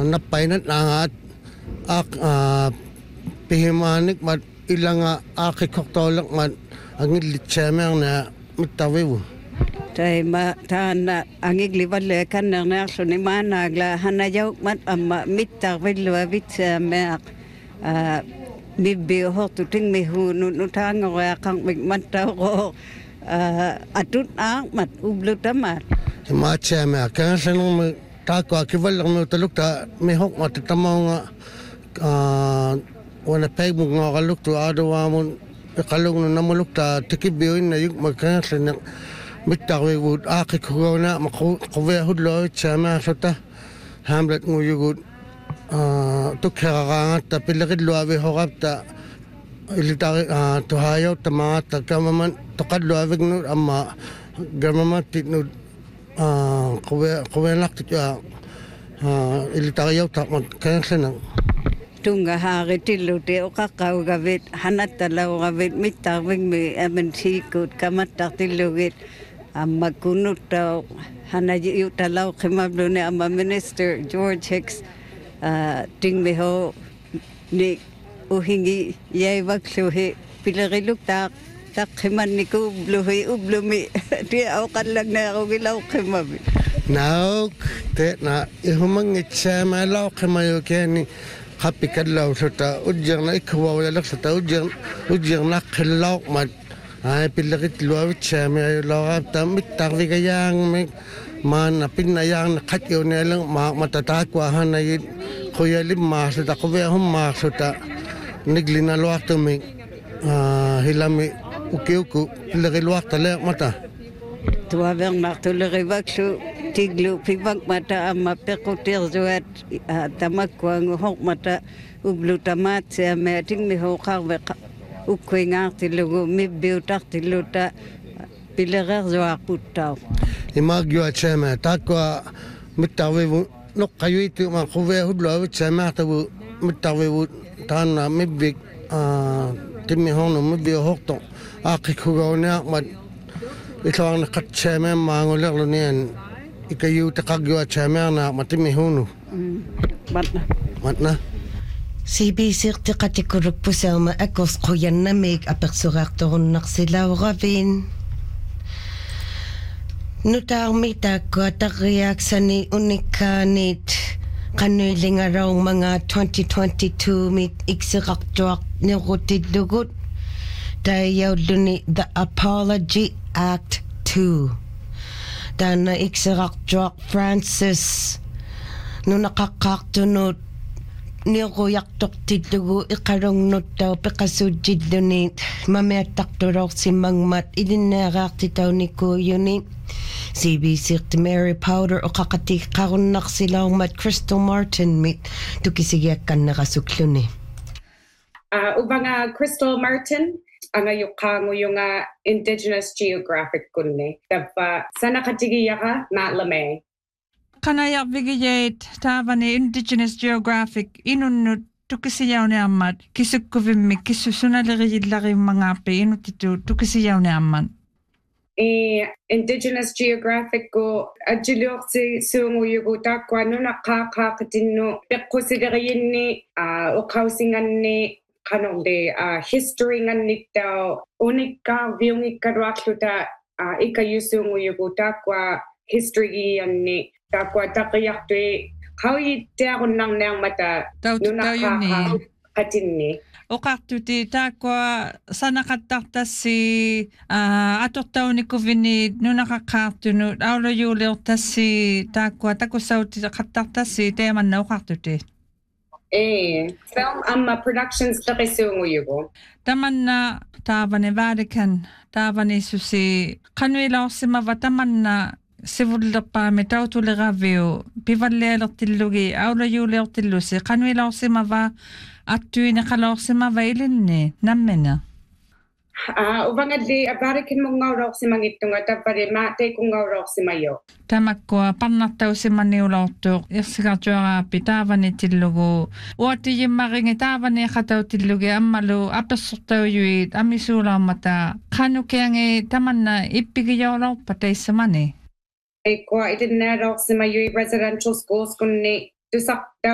napainat nangat ak pihimanik mat ilang akikoktolak mat ang litsemang na mitawiw. Tay matana angig livalle kan na suni managla hanayaw mat amma mittawilwa vitsemak mibbi hotuting mihunu nutango kang migmataw atun ang mat ublutamat. Matsema kan sanong tako akivalak mo talukta mihok matatamong wana peg mo ngakaluk to adawa mo kalung no namulukta tikibiyuin na yung magkansan ng mitakwe wood akikugaw na makuwe hudlo tsama sota hamlet nguyugud tukhakangat ta pilakid luabi hokap ta ilitaki tuhayaw ta mga tagkamaman tukad luabig no ama gamaman titnud kuwe lakti ilitakayaw ta magkansan ng tunga hari tilu te okakaw gavit hanatalaw gavit mitawing mi amansikot kamatak tilugit magkunot taw hanayu talaw kimablo ni ama Minister George Hicks tingmiho ni uhingi yay wagsuhi pilakiluk tak kiman ni ko ublumi di awakan lang na ako gilaw kimabi naok te na ihumangit sa malaw kimayo kaya kapikad law sota udyang na ikawaw lalak sota udyang na kilaw mat ay pilakit luawit siya may law kapta mitakvi kayang may manapinayang nakatyaw nilang matatakwahan na yun kuya lima sota kuya humma sota niglinalwak tuming hilami ukiuku pilakilwak talak mata tuwabang maktuliribak su tiglu pibang mata ama pekutir zuat tamakwang hok mata ublu tamat sa meting mi hokar ukwingar tilugu mibiutak tiluta pilagar zuak putaw imagyo at sema takwa mitawi nok kayo ito makuwe hudlo awit sema tabu mitawi tana mibig timihono mibig hokto akikugaw niya mat ito ang nakatseme mangulak lo niyan ikayu takagyo at seme na matimihunu. Matna. CBC tikatikuruk po sa akos kuyan na mig apeksurak toon naksilaw ravin. Nutang mita ko takriyak sa ni unikanit kanuling araw mga 2022 mit iksirak tuwak ni rutid lugut. Dayaw duni The Apology Act 2. Dan na iksirak Jock Francis no nakakaktunod niruyak tok titugu ikarong not daw pikasudjid duni mametak turok si mangmat idinarak titaw ni kuyo ni CBC Mary Powder o kakatik karon naksilaw mat Crystal Martin mit tukisigiakan nakasuklo ni ubanga Crystal Martin ang ayukango yung Indigenous Geographic kunni. Tapos sana katigiya ka na lamay. Kanayak bigayet tavani Indigenous Geographic inunut tukisiyaw ni amat kisukuvimik kisusunaliriyidlari mga pe inutitu tukisiyaw ni amat. Indigenous Geographic ko adjulok si sunguyugo takwa no nakakakatino pekusidiriyin ni ukausingan ni kanong de history ngan nitaw unika viung ikarwaklo ta ikayusung uyuguta kwa history yan ni takwa takayak te kawi te ako nang nang mata nunaka katin ni Okaktu ti takwa sana katakta si atok taw ni kuvini nunakakaktu no awlo yulil ta si takwa takusaw ti katakta si teman na okaktu ti film productions ta kisunguyo taman na tavane Vatican tavane susi kanwila simava taman na sivulapa metaw tuliravio pivalleler tillugi awla yuler tillusi kanwila simava attuina kalor simava ilinne nammena ubangadli Vatican mo ngawrok si mangitunga tapare mate kung ngawrok si mayo tamakko pannattaw si maniulortu irsigartuara pitavani tillugu uati yimmaringi tavani khataw tillugi ammalu apassortaw yuit amisuulaamata khanu keange tamanna ippigiyawlor pataysamani ko idinnerok si mayo residential schools kunni tusaktaw